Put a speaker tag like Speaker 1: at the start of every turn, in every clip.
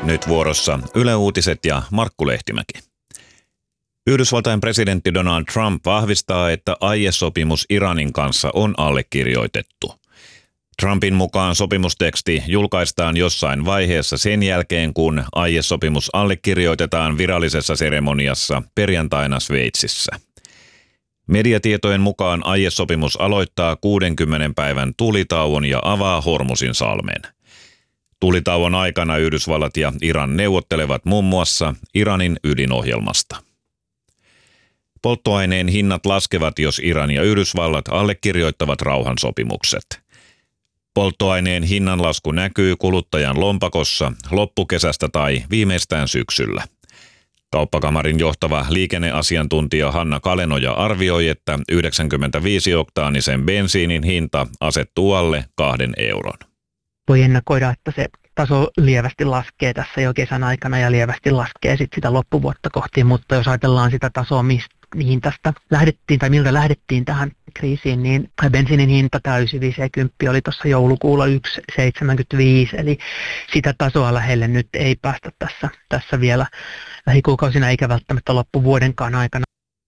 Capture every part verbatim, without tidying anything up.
Speaker 1: Nyt vuorossa Yle Uutiset ja Markku Lehtimäki. Yhdysvaltain presidentti Donald Trump vahvistaa, että aiesopimus Iranin kanssa on allekirjoitettu. Trumpin mukaan sopimusteksti julkaistaan jossain vaiheessa sen jälkeen, kun aiesopimus allekirjoitetaan virallisessa seremoniassa perjantaina Sveitsissä. Mediatietojen mukaan aiesopimus aloittaa kuudenkymmenen päivän tulitauon ja avaa Hormuzin salmen. Tulitauon aikana Yhdysvallat ja Iran neuvottelevat muun muassa Iranin ydinohjelmasta. Polttoaineen hinnat laskevat, jos Iran ja Yhdysvallat allekirjoittavat rauhansopimukset. Polttoaineen hinnanlasku näkyy kuluttajan lompakossa loppukesästä tai viimeistään syksyllä. Kauppakamarin johtava liikenneasiantuntija Hanna Kalenoja arvioi, että yhdeksänkymmentäviisi-oktaanisen bensiinin hinta asettuu alle kahden euron.
Speaker 2: Voi ennakoida, että se taso lievästi laskee tässä jo kesän aikana ja lievästi laskee sitten sitä loppuvuotta kohti, mutta jos ajatellaan sitä tasoa, mistä mihin tästä lähdettiin tai miltä lähdettiin tähän kriisiin, niin bensiinin hinta tämä yhdeksänsataaviisikymmentä oli tuossa joulukuulla yksi pilkku seitsemänkymmentäviisi, eli sitä tasoa lähelle nyt ei päästä tässä, tässä vielä lähikuukausina eikä välttämättä loppuvuodenkaan aikana.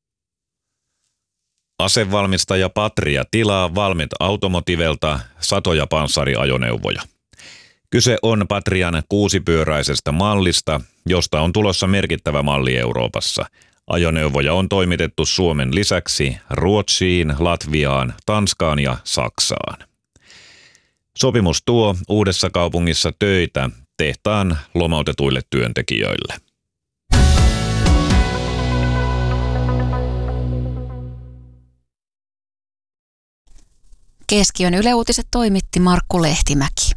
Speaker 1: Asevalmistaja Patria tilaa Valmet Automotivelta satoja panssariajoneuvoja. Kyse on Patrian kuusipyöräisestä mallista, josta on tulossa merkittävä malli Euroopassa. Ajoneuvoja on toimitettu Suomen lisäksi Ruotsiin, Latviaan, Tanskaan ja Saksaan. Sopimus tuo Uudessa Kaupungissa töitä tehtaan lomautetuille työntekijöille.
Speaker 3: Keskiön Yle Uutiset toimitti Markku Lehtimäki.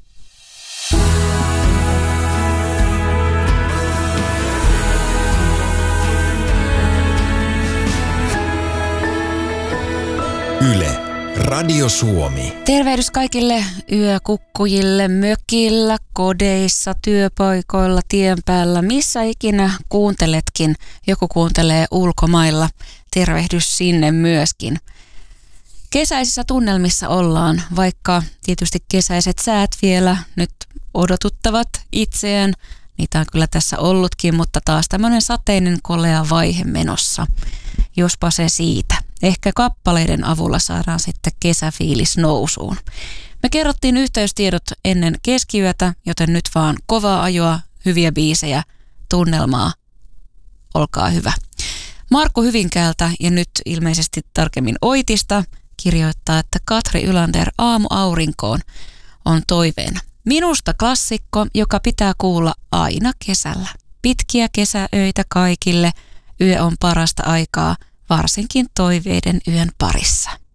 Speaker 4: Yle, Radio Suomi.
Speaker 3: Tervehdys kaikille yökukkujille mökillä, kodeissa, työpaikoilla, tien päällä, missä ikinä kuunteletkin. Joku kuuntelee ulkomailla. Tervehdys sinne myöskin. Kesäisissä tunnelmissa ollaan, vaikka tietysti kesäiset säät vielä nyt odotuttavat itseään. Niitä on kyllä tässä ollutkin, mutta taas tämmöinen sateinen kolea vaihe menossa. Jospa se siitä. Ehkä kappaleiden avulla saadaan sitten kesäfiilis nousuun. Me kerrottiin yhteystiedot ennen keskiyötä, joten nyt vaan kovaa ajoa, hyviä biisejä, tunnelmaa. Olkaa hyvä. Markku Hyvinkäältä ja nyt ilmeisesti tarkemmin Oitista kirjoittaa, että Katri Ylander Aamuaurinkoon on toiveena. Minusta klassikko, joka pitää kuulla aina kesällä. Pitkiä kesäöitä kaikille. Yö on parasta aikaa, varsinkin toiveiden yön parissa.